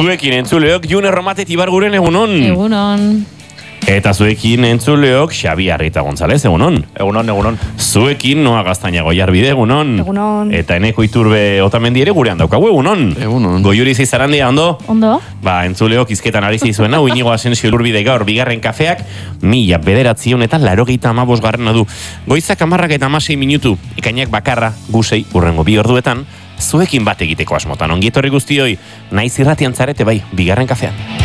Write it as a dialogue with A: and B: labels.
A: Zuekin entzuleok, June Romate Tibarguren egunon.
B: Egunon.
A: Eta zuekin entzuleok, Xabi Arrieta González, egunon.
C: Egunon.
A: Zuekin Noa Gaztainago Jarbide, egunon.
B: Egunon.
A: Eta Eneko Iturbe Otamendi ere gurean daukagu, egunon.
D: Egunon.
A: Goiuri Zizarandia, ondo?
B: Ondo.
A: Entzuleok izketan ari zizuena, Inigo Asensio Lurbide gaur, bigarren kafeak, 1985 du. Goizak 10:16 minutu, ekainak bakarra, gusei, urrengo 2 orduetan, zuekin bat egiteko asmotan. Ongietorri guztioi, naiz irratian zarete bai, bigarren kafean.